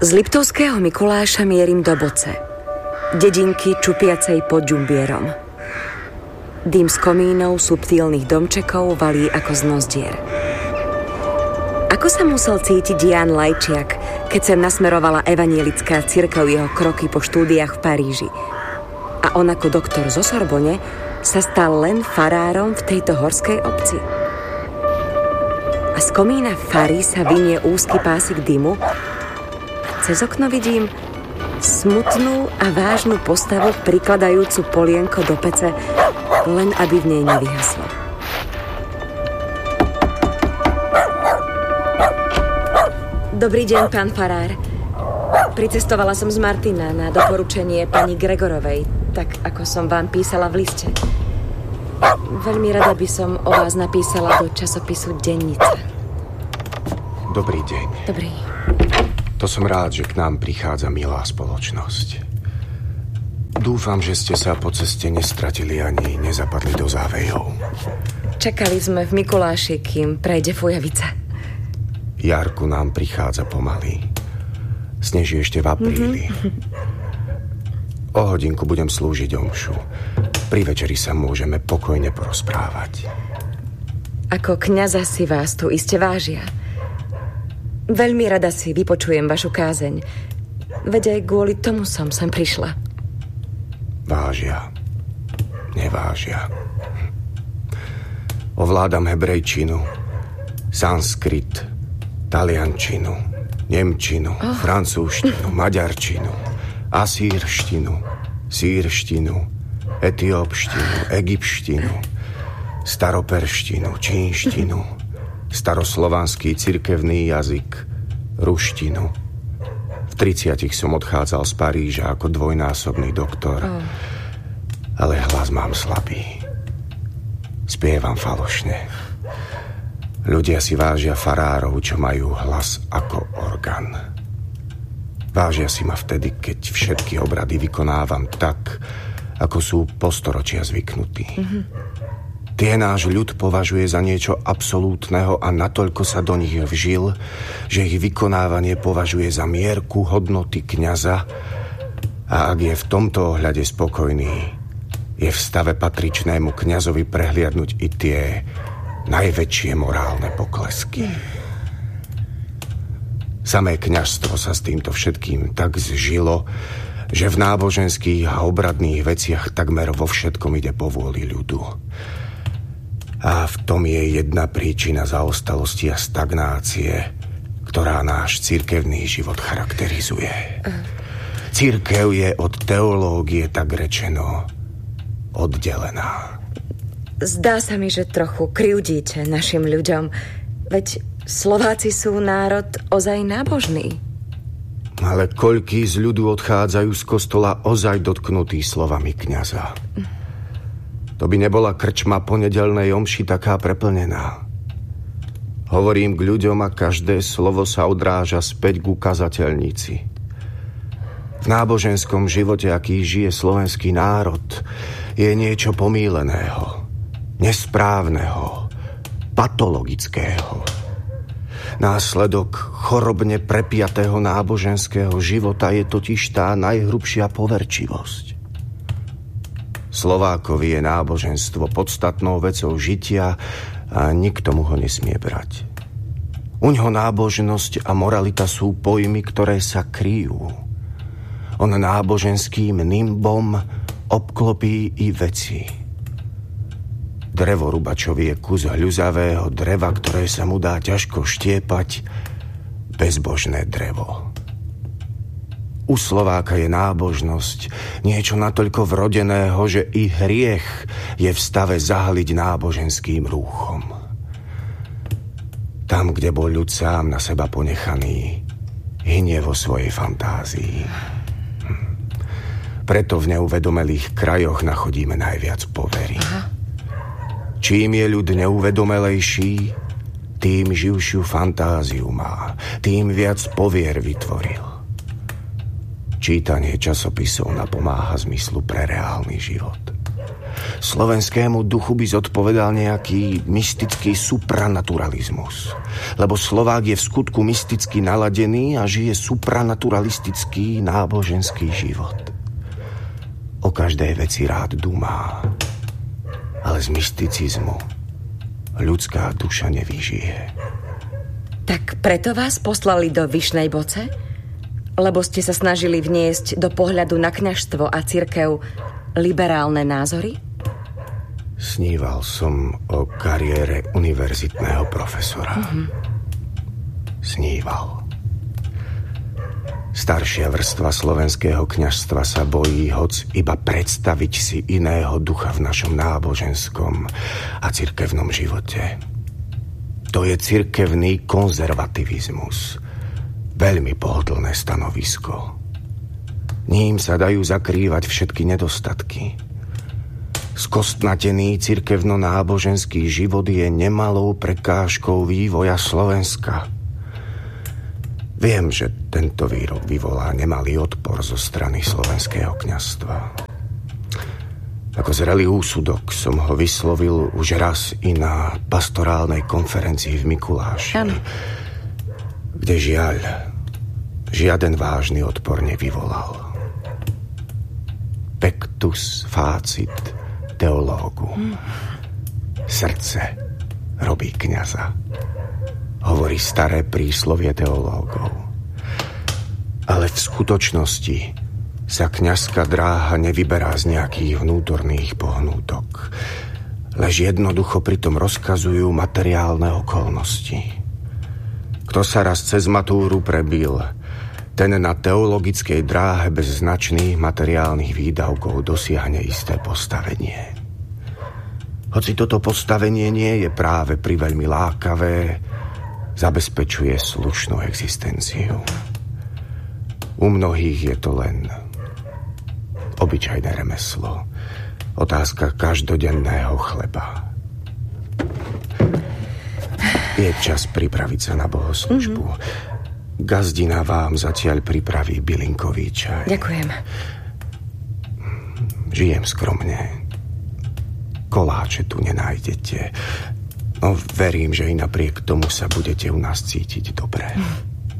Z Liptovského Mikuláša mierim do Boce, dedinky čupiacej pod Džumbierom. Dým z komínov subtílnych domčekov valí ako z nozdier. Ako sa musel cítiť Jan Lajčiak, keď sem nasmerovala evanielická cirkev jeho kroky po štúdiách v Paríži? A on ako doktor zo Sorbonne sa stal len farárom v tejto horskej obci. A z komína fary sa vynie úzky pásik dymu. Cez okno vidím smutnú a vážnu postavu prikladajúcu polienko do pece, len aby v nej nevyhaslo. Dobrý deň, pán farár. Pricestovala som z Martina na doporučenie pani Gregorovej, tak ako som vám písala v liste. Veľmi rada by som o vás napísala do časopisu Dennica. Dobrý deň. Dobrý. To som rád, že k nám prichádza milá spoločnosť. Dúfam, že ste sa po ceste nestratili ani nezapadli do závejov. Čakali sme v Mikuláši, kým prejde fujavica. Jarku nám prichádza pomaly. Sneží ešte v apríli. O hodinku budem slúžiť omšu. Pri večeri sa môžeme pokojne porozprávať. Ako kňaza si vás tu iste vážia. Veľmi rada si vypočujem vašu kázeň. Veď aj kvôli tomu som sem prišla. Vážia. Nevážia. Ovládam hebrejčinu, sanskrit, taliančinu, nemčinu, francúzštinu, maďarčinu, asýrštinu, sýrštinu, etiópštinu, egyptštinu, staroperštinu, čínštinu, staroslovanský cirkevný jazyk, ruštinu. V 30 som odchádzal z Paríža ako dvojnásobný doktor, ale hlas mám slabý. Spievam falošne. Ľudia si vážia farárov, čo majú hlas ako orgán. Vážia si ma vtedy, keď všetky obrady vykonávam tak, ako sú po storočia zvyknutí. Tie náš ľud považuje za niečo absolútneho a natoľko sa do nich vžil, že ich vykonávanie považuje za mierku hodnoty kňaza a ak je v tomto ohľade spokojný, je v stave patričnému kňazovi prehliadnúť i tie najväčšie morálne poklesky. Samé kňazstvo sa s týmto všetkým tak zžilo, že v náboženských a obradných veciach takmer vo všetkom ide po vôli ľudu. A v tom je jedna príčina zaostalosti a stagnácie, ktorá náš cirkevný život charakterizuje. Cirkev je od teológie tak rečeno oddelená. Zdá sa mi, že trochu krivdíte našim ľuďom. Veď Slováci sú národ ozaj nábožný. Ale koľkí z ľudu odchádzajú z kostola ozaj dotknutí slovami kňaza. To by nebola krčma po nedeľnej omši taká preplnená. Hovorím k ľuďom a každé slovo sa odráža späť k ukazateľnici. V náboženskom živote, aký žije slovenský národ, je niečo pomýleného, nesprávneho, patologického. Následok chorobne prepiatého náboženského života je totiž tá najhrubšia poverčivosť. Slovákovi je náboženstvo podstatnou vecou žitia a nikto mu ho nesmie brať. Uňho nábožnosť a moralita sú pojmy, ktoré sa kryjú. On náboženským nimbom obklopí i veci. Drevorubačovi je kus hľuzavého dreva, ktoré sa mu dá ťažko štiepať, bezbožné drevo. U Slováka je nábožnosť niečo natoľko vrodeného, že i hriech je v stave zahaliť náboženským rúchom. Tam, kde bol ľud sám na seba ponechaný, hynie vo svojej fantázii. Preto v neuvedomelých krajoch nachodíme najviac povery. Čím je ľud neuvedomelejší, tým živšiu fantáziu má, tým viac povier vytvoril. Čítanie časopisov napomáha zmyslu pre reálny život. Slovenskému duchu by zodpovedal nejaký mystický supranaturalizmus. Lebo Slovák je v skutku mysticky naladený a žije supranaturalistický náboženský život. O každej veci rád dumá, ale z mysticizmu ľudská duša nevyžije. Tak preto vás poslali do Vyšnej Boce? Lebo ste sa snažili vniesť do pohľadu na kňazstvo a cirkev liberálne názory? Sníval som o kariére univerzitného profesora. Sníval. Staršia vrstva slovenského kňazstva sa bojí hoc iba predstaviť si iného ducha v našom náboženskom a cirkevnom živote. To je cirkevný konzervativizmus. Veľmi pohodlné stanovisko. Ním sa dajú zakrývať všetky nedostatky. Skostnatený cirkevno-náboženský život je nemalou prekážkou vývoja Slovenska. Viem, že tento výrok vyvolá nemalý odpor zo strany slovenského kňazstva. Ako zrelý úsudok som ho vyslovil už raz i na pastorálnej konferencii v Mikuláši, kde žiaľ žiaden vážny odpor nevyvolal. Pectus facit teológu. Srdce robí kňaza. Hovorí staré príslovie teológov. Ale v skutočnosti sa kňazská dráha nevyberá z nejakých vnútorných pohnútok. Lež jednoducho pritom rozkazujú materiálne okolnosti. Kto sa raz cez matúru prebil, ten na teologickej dráhe bez značných materiálnych výdavkov dosiahne isté postavenie. Hoci toto postavenie nie je práve priveľmi lákavé, zabezpečuje slušnú existenciu. U mnohých je to len obyčajné remeslo, otázka každodenného chleba. Je čas pripraviť sa na bohoslužbu. Gazdina vám zatiaľ pripraví bylinkový čaj. Ďakujem. Žijem skromne. Koláče tu nenájdete. No verím, že i napriek tomu sa budete u nás cítiť dobre.